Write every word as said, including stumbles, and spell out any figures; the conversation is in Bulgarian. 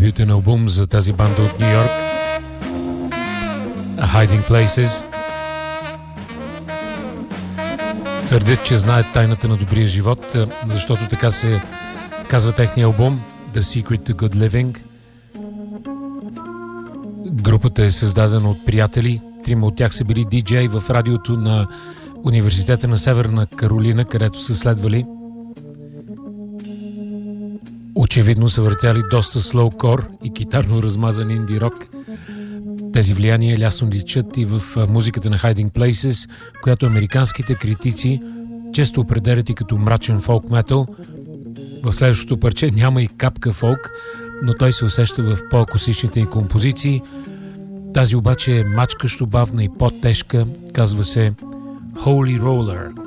Дебютен албум за тази банда от Ню Йорк, Hiding Places. Твърдят, че знаят тайната на добрия живот, защото така се казва техния албум The Secret to Good Living. Групата е създадена от приятели. Трима от тях са били диджей в радиото на Университета на Северна Каролина, където са следвали. Очевидно са въртяли доста слоукор и китарно размазан инди рок. Тези влияния лясно личат и в музиката на Hiding Places, която американските критици често определят и като мрачен фолк метал. В следващото парче няма и капка фолк, но той се усеща в по-акустичните и композиции. Тази обаче е мачкащо бавна и по-тежка, казва се Holy Roller.